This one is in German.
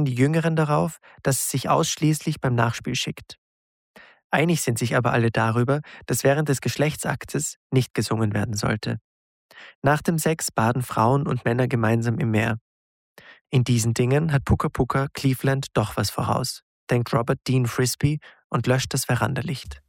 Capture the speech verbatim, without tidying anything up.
bestehen die Jüngeren darauf, dass es sich ausschließlich beim Nachspiel schickt. Einig sind sich aber alle darüber, dass während des Geschlechtsaktes nicht gesungen werden sollte. Nach dem Sex baden Frauen und Männer gemeinsam im Meer. In diesen Dingen hat Puka Puka Cleveland doch was voraus, denkt Robert Dean Frisbee und löscht das Verandalicht.